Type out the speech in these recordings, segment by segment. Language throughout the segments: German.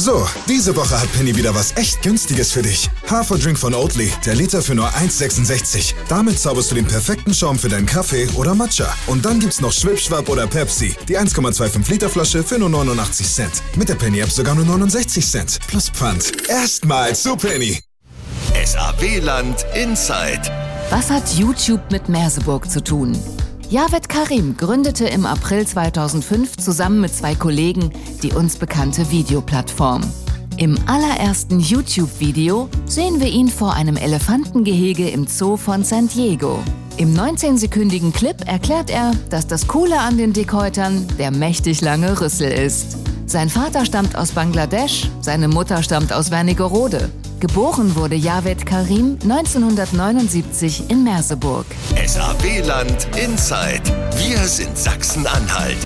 So, diese Woche hat Penny wieder was echt Günstiges für dich. Haferdrink von Oatly, der Liter für nur 1,66. Damit zauberst du den perfekten Schaum für deinen Kaffee oder Matcha. Und dann gibt's noch Schwipschwapp oder Pepsi, die 1,25 Liter Flasche für nur 89 Cent. Mit der Penny-App sogar nur 69 Cent. Plus Pfand. Erstmal zu Penny. SAW-Land Inside. Was hat YouTube mit Merseburg zu tun? Javed Karim gründete im April 2005 zusammen mit 2 Kollegen die uns bekannte Videoplattform. Im allerersten YouTube-Video sehen wir ihn vor einem Elefantengehege im Zoo von San Diego. Im 19-sekündigen Clip erklärt er, dass das Coole an den Dickhäutern der mächtig lange Rüssel ist. Sein Vater stammt aus Bangladesch, seine Mutter stammt aus Wernigerode. Geboren wurde Javed Karim 1979 in Merseburg. SAW-Land Inside. Wir sind Sachsen-Anhalt.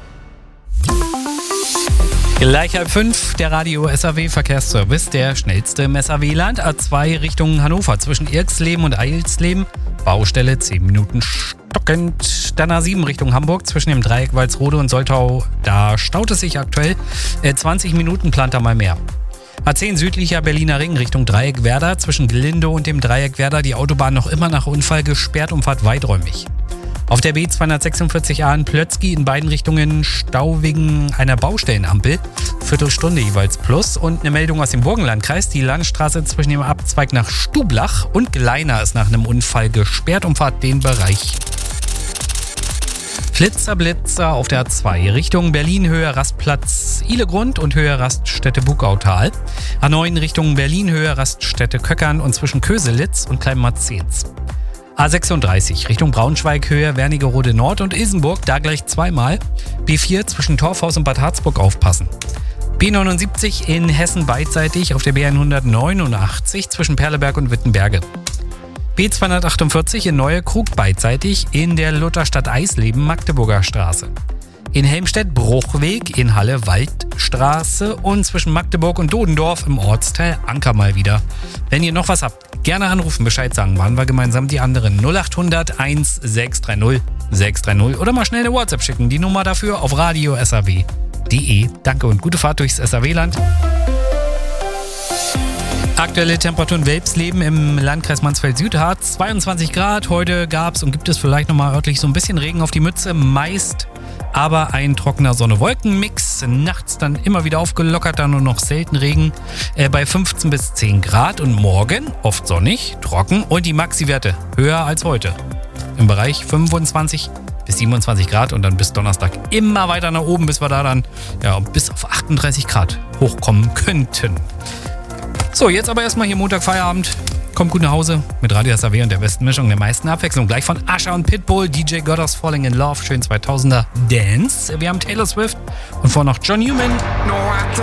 Gleich 4:30, der Radio SAW Verkehrsservice, der schnellste im SAW-Land. A2 Richtung Hannover zwischen Irxleben und Eilsleben. Baustelle 10 Minuten stockend. Dann A7 Richtung Hamburg zwischen dem Dreieck Walsrode und Soltau. Da staut es sich aktuell. 20 Minuten plant er mal mehr. A10 südlicher Berliner Ring Richtung Dreieck Werder. Zwischen Glinde und dem Dreieck Werder die Autobahn noch immer nach Unfall gesperrt und fahrt weiträumig. Auf der B246a in Plötzky in beiden Richtungen Stau wegen einer Baustellenampel. Viertelstunde jeweils plus. Und eine Meldung aus dem Burgenlandkreis. Die Landstraße zwischen dem Abzweig nach Stublach und Gleiner ist nach einem Unfall gesperrt und fahrt den Bereich. Blitzer auf der A2 Richtung Berlin, Höhe Rastplatz Ihlegrund und Höhe Raststätte Bugautal. A9 Richtung Berlin, Höhe Raststätte Köckern und zwischen Köselitz und Kleinmarzens. A36 Richtung Braunschweig, Höhe Wernigerode Nord und Isenburg, da gleich zweimal. B4 zwischen Torfhaus und Bad Harzburg aufpassen. B79 in Hessen beidseitig auf der B189 zwischen Perleberg und Wittenberge. B248 in Neuekrug beidseitig in der Lutherstadt Eisleben, Magdeburger Straße. In Helmstedt Bruchweg, in Halle Waldstraße und zwischen Magdeburg und Dodendorf im Ortsteil Anker mal wieder. Wenn ihr noch was habt, gerne anrufen, Bescheid sagen, waren wir gemeinsam die anderen. 0800 1630 630 oder mal schnell eine WhatsApp schicken. Die Nummer dafür auf radio.saw.de. Danke und gute Fahrt durchs SAW-Land. Aktuelle Temperaturen Welpsleben im Landkreis Mansfeld-Südharz, 22 Grad. Heute gab es und gibt es vielleicht nochmal örtlich so ein bisschen Regen auf die Mütze, meist aber ein trockener Sonne-Wolken-Mix. Nachts dann immer wieder aufgelockert, dann nur noch selten Regen bei 15 bis 10 Grad. Und morgen oft sonnig, trocken und die Maxi-Werte höher als heute. Im Bereich 25 bis 27 Grad und dann bis Donnerstag immer weiter nach oben, bis wir da dann bis auf 38 Grad hochkommen könnten. So, jetzt aber erstmal hier Montag Feierabend. Kommt gut nach Hause mit Radio SAW und der besten Mischung, der meisten Abwechslung. Gleich von Usher und Pitbull, DJ Goddard's Falling in Love, schön 2000er Dance. Wir haben Taylor Swift und vorher noch John Newman.